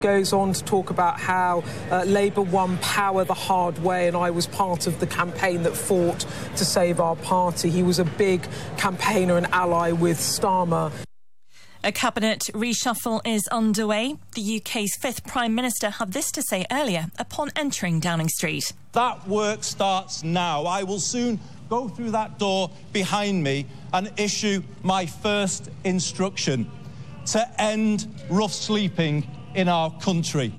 Goes on to talk about how Labour won power the hard way, and I was part of the campaign that fought to save our party. He was a big campaigner and ally with Starmer. A cabinet reshuffle is underway. The UK's fifth Prime Minister had this to say earlier upon entering Downing Street. That work starts now. I will soon go through that door behind me and issue my first instruction to end rough sleeping in our country.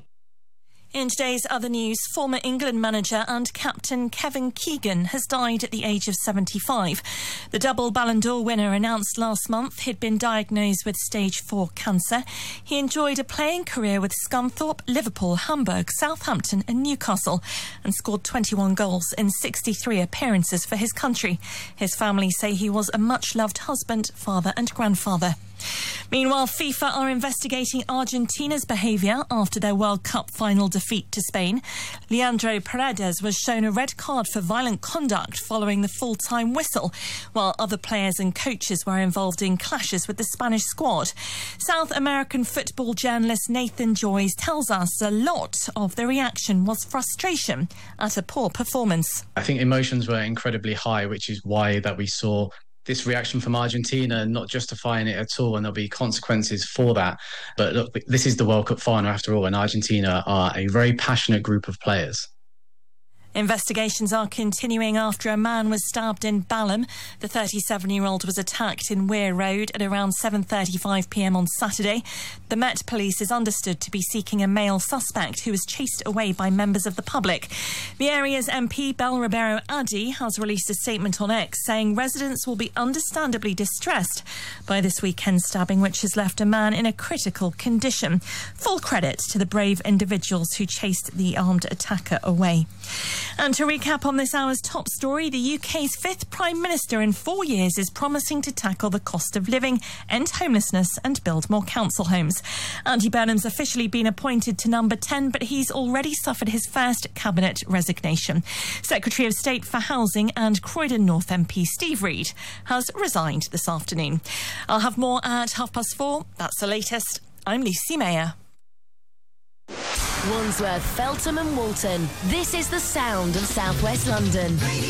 In today's other news, former England manager and captain Kevin Keegan has died at the age of 75. The double Ballon d'Or winner announced last month he'd been diagnosed with stage 4 cancer. He enjoyed a playing career with Scunthorpe, Liverpool, Hamburg, Southampton and Newcastle, and scored 21 goals in 63 appearances for his country. His family say he was a much-loved husband, father and grandfather. Meanwhile, FIFA are investigating Argentina's behaviour after their World Cup final defeat to Spain. Leandro Paredes was shown a red card for violent conduct following the full-time whistle, while other players and coaches were involved in clashes with the Spanish squad. South American football journalist Nathan Joyce tells us a lot of the reaction was frustration at a poor performance. I think emotions were incredibly high, which is why that we saw this reaction from Argentina, not justifying it at all, and there'll be consequences for that. But look, this is the World Cup final after all, and Argentina are a very passionate group of players. Investigations are continuing after a man was stabbed in Balham. The 37-year-old was attacked in Weir Road at around 7:35 p.m. on Saturday. The Met Police is understood to be seeking a male suspect who was chased away by members of the public. The area's MP, Bel Ribeiro Addy, has released a statement on X saying residents will be understandably distressed by this weekend's stabbing, which has left a man in a critical condition. Full credit to the brave individuals who chased the armed attacker away. And to recap on this hour's top story, the UK's fifth Prime Minister in 4 years is promising to tackle the cost of living, end homelessness and build more council homes. Andy Burnham's officially been appointed to number 10, but he's already suffered his first cabinet resignation. Secretary of State for Housing and Croydon North MP Steve Reid has resigned this afternoon. I'll have more at 4:30. That's the latest. I'm Lucy Mayer. Wandsworth, Feltham and Walton. This is the sound of South West London.